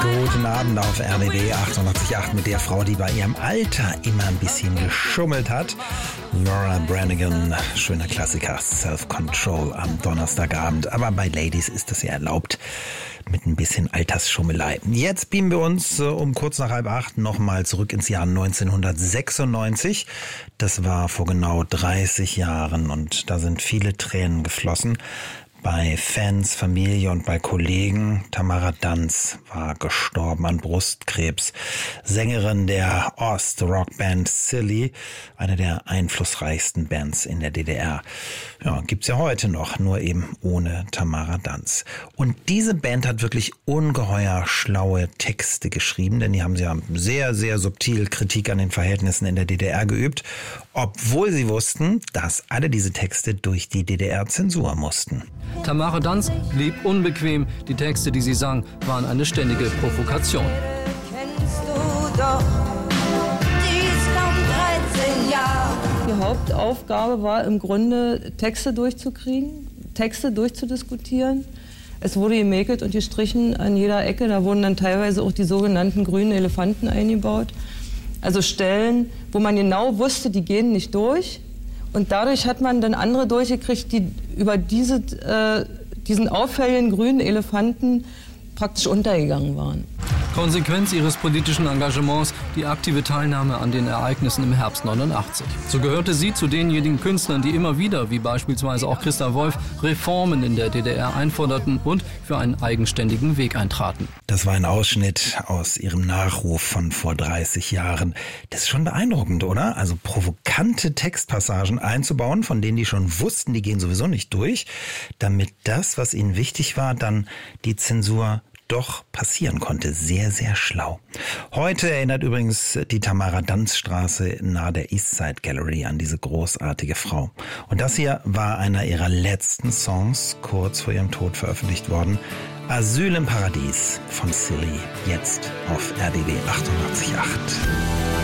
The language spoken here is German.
Guten Abend auf RBB 88.8 mit der Frau, die bei ihrem Alter immer ein bisschen geschummelt hat. Laura Branigan, schöner Klassiker, Self-Control am Donnerstagabend. Aber bei Ladies ist das ja erlaubt mit ein bisschen Altersschummelei. Jetzt beamen wir uns um kurz nach 7:30 nochmal zurück ins Jahr 1996. Das war vor genau 30 Jahren und da sind viele Tränen geflossen. Bei Fans, Familie und bei Kollegen. Tamara Danz war gestorben an Brustkrebs. Sängerin der Ost-Rockband Silly, eine der einflussreichsten Bands in der DDR. Ja, gibt's ja heute noch, nur eben ohne Tamara Danz. Und diese Band hat wirklich ungeheuer schlaue Texte geschrieben, denn die haben ja sehr, sehr subtil Kritik an den Verhältnissen in der DDR geübt, obwohl sie wussten, dass alle diese Texte durch die DDR-Zensur mussten. Tamara Danz blieb unbequem. Die Texte, die sie sang, waren eine ständige Provokation. Kennst du doch, dies kaum 13 Jahre. Die Hauptaufgabe war im Grunde, Texte durchzukriegen, Texte durchzudiskutieren. Es wurde gemäkelt und gestrichen an jeder Ecke. Da wurden dann teilweise auch die sogenannten grünen Elefanten eingebaut. Also Stellen, wo man genau wusste, die gehen nicht durch. Und dadurch hat man dann andere durchgekriegt, die über diesen auffälligen grünen Elefanten praktisch untergegangen waren. Konsequenz ihres politischen Engagements, die aktive Teilnahme an den Ereignissen im Herbst 89. So gehörte sie zu denjenigen Künstlern, die immer wieder, wie beispielsweise auch Christa Wolf, Reformen in der DDR einforderten und für einen eigenständigen Weg eintraten. Das war ein Ausschnitt aus ihrem Nachruf von vor 30 Jahren. Das ist schon beeindruckend, oder? Also provokante Textpassagen einzubauen, von denen die schon wussten, die gehen sowieso nicht durch, damit das, was ihnen wichtig war, dann die Zensur doch passieren konnte. Sehr, sehr schlau. Heute erinnert übrigens die Tamara-Danz-Straße nahe der Eastside Gallery an diese großartige Frau. Und das hier war einer ihrer letzten Songs, kurz vor ihrem Tod veröffentlicht worden. Asyl im Paradies von Silly, jetzt auf RBB 88.8.